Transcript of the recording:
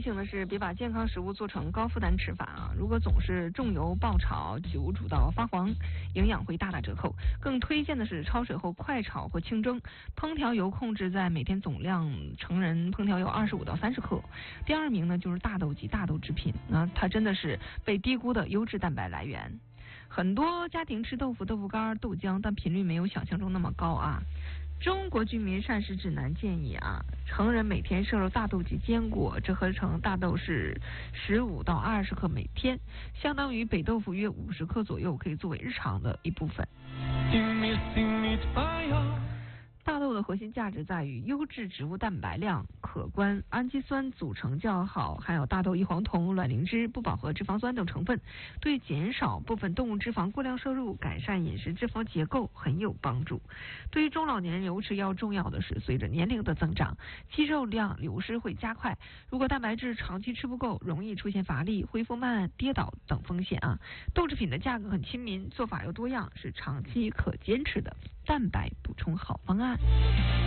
醒的是，别把健康食物做成高负担吃法啊！如果总是重油爆炒、久煮到发黄，营养会大打折扣。更推荐的是焯水后快炒或清蒸，烹调油控制在每天总量，成人烹调油25到30克。第二名呢就是大豆及大豆制品，它真的是被低估的优质蛋白来源。很多家庭吃豆腐、豆腐干、豆浆，但频率没有想象中那么高啊。中国居民膳食指南建议成人每天摄入大豆及坚果，折合成大豆是15到20克每天，相当于北豆腐约50克左右，可以作为日常的一部分。大豆的核心价值在于优质植物蛋白量可观，氨基酸组成较好，含有大豆异黄酮、卵磷脂、不饱和脂肪酸等成分，对减少部分动物脂肪过量摄入、改善饮食脂肪结构很有帮助。对于中老年人尤其要重要的是，随着年龄的增长，肌肉量流失会加快，如果蛋白质长期吃不够，容易出现乏力、恢复慢、跌倒等风险豆制品的价格很亲民，做法又多样，是长期可坚持的蛋白补充好方案。